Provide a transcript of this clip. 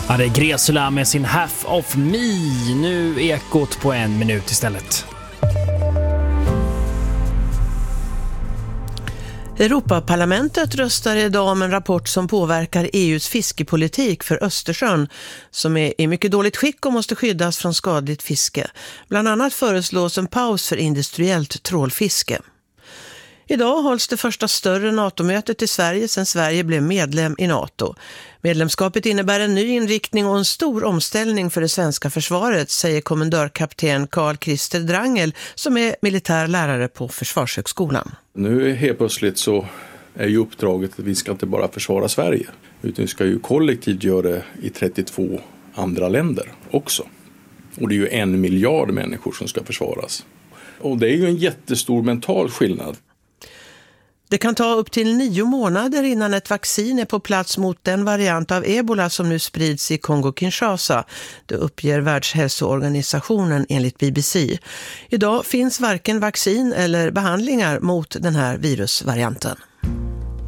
Ja, det är Gresula med sin Half of Me. Nu Ekot på 1 minut istället. Europaparlamentet röstar idag om en rapport som påverkar EUs fiskepolitik för Östersjön, som är i mycket dåligt skick och måste skyddas från skadligt fiske. Bland annat föreslås en paus för industriellt trålfiske. Idag hålls det första större NATO-mötet i Sverige sedan Sverige blev medlem i NATO. Medlemskapet innebär en ny inriktning och en stor omställning för det svenska försvaret, säger kommendörkapten Carl Christer Drangel som är militärlärare på Försvarshögskolan. Nu helt plötsligt så är ju uppdraget att vi ska inte bara försvara Sverige, utan vi ska ju kollektivt göra det i 32 andra länder också. Och det är ju 1 miljard människor som ska försvaras. Och det är ju en jättestor mental skillnad. Det kan ta upp till 9 månader innan ett vaccin är på plats mot den variant av ebola som nu sprids i Kongo-Kinshasa. Det uppger Världshälsoorganisationen enligt BBC. Idag finns varken vaccin eller behandlingar mot den här virusvarianten.